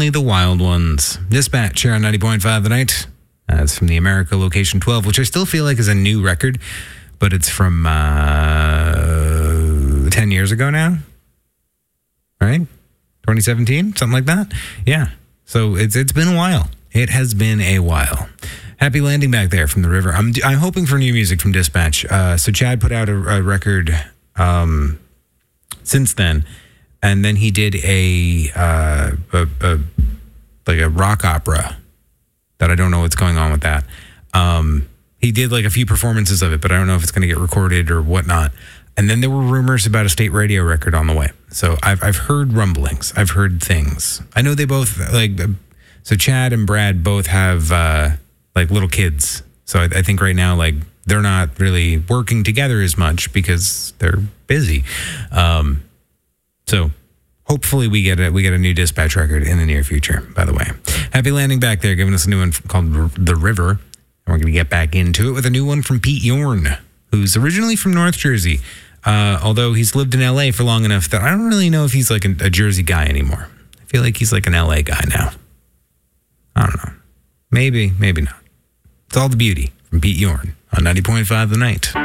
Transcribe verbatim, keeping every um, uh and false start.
only the wild ones. Dispatch here on ninety point five The Night. That's from the America Location twelve, which I still feel like is a new record, but it's from uh, ten years ago now, right? twenty seventeen, something like that. Yeah. So it's it's been a while. It has been a while. Happy landing back there from the river. I'm I'm hoping for new music from Dispatch. Uh, so Chad put out a, a record um, since then, and then he did a, uh, a, a like a rock opera that I don't know what's going on with that. Um, he did like a few performances of it, but I don't know if it's going to get recorded or whatnot. And then there were rumors about a state radio record on the way. So I've I've heard rumblings. I've heard things. I know they both like. So Chad and Brad both have uh, like little kids. So I, I think right now like they're not really working together as much because they're busy. Um, so hopefully we get a we get a new Dispatch record in the near future. By the way, happy landing back there, giving us a new one called The River, and we're going to get back into it with a new one from Pete Yorn, who's originally from North Jersey. Uh, although he's lived in L A for long enough that I don't really know if he's like a, a Jersey guy anymore. I feel like he's like an L A guy now. I don't know. Maybe, maybe not. It's all the beauty from Pete Yorn on ninety point five The Night.